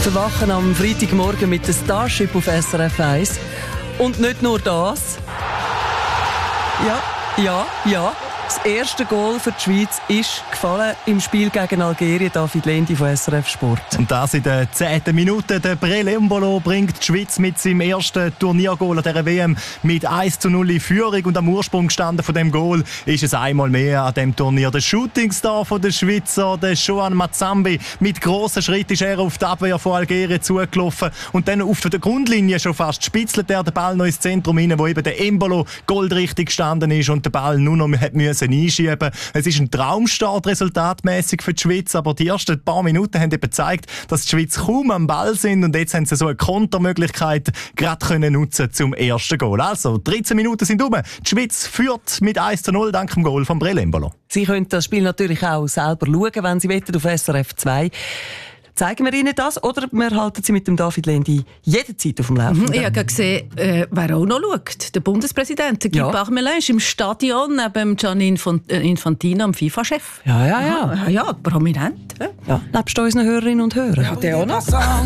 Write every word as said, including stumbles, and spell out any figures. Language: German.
Verwachen am Freitagmorgen mit dem Starship auf S R F eins. Und nicht nur das. Ja, ja, ja. Das erste Goal für die Schweiz ist gefallen im Spiel gegen Algerien. David Lendi von S R F Sport. Und das in der zehnten Minute. Der Breel Embolo bringt die Schweiz mit seinem ersten Turniergoal an dieser W M mit eins zu null in Führung. Und am Ursprung gestanden von dem Goal ist es einmal mehr an dem Turnier. Der Shootingstar von der Schweizer, der Shoan Mazambi. Mit grossen Schritten ist er auf die Abwehr von Algerien zugelaufen. Und dann auf der Grundlinie schon fast spitzelt er den Ball noch ins Zentrum hinein, wo eben der Embolo goldrichtig gestanden ist und der Ball nur noch hat müssen einschieben. Es ist ein Traumstart resultatmäßig für die Schweiz, aber die ersten paar Minuten haben eben gezeigt, dass die Schweiz kaum am Ball sind und jetzt haben sie so eine Kontermöglichkeit gerade können nutzen zum ersten Goal. Also, dreizehn Minuten sind um. Die Schweiz führt mit eins zu null dank dem Goal von Breel Embolo. Sie können das Spiel natürlich auch selber schauen, wenn Sie wollen, auf S R F zwei. Zeigen wir Ihnen das oder wir halten Sie mit dem David Lendi jederzeit auf dem Laufenden? Mhm, ich habe gesehen, äh, wer auch noch schaut. Der Bundespräsident, der Guy Ja. Parmelin, ist im Stadion neben Gianni Infantino, dem FIFA-Chef. Ja, ja, ja. Ja, ja, prominent. Ja. ja. Nebst unseren Hörerinnen und Hörern. Der auch noch.